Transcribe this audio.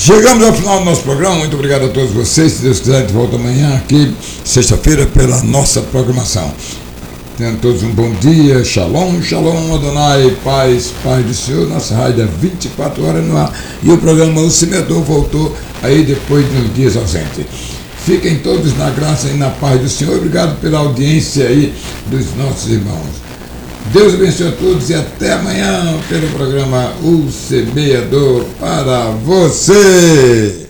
Chegamos ao final do nosso programa. Muito obrigado a todos vocês. Se Deus quiser, a gente volta amanhã aqui, sexta-feira, pela nossa programação. Tenham todos um bom dia. Shalom, shalom, Adonai, paz do Senhor. Nossa rádio é 24 horas no ar. E o programa O Semeador voltou aí depois de uns dias ausente. Fiquem todos na graça e na paz do Senhor. Obrigado pela audiência aí dos nossos irmãos. Deus abençoe a todos e até amanhã pelo programa O Semeador para você.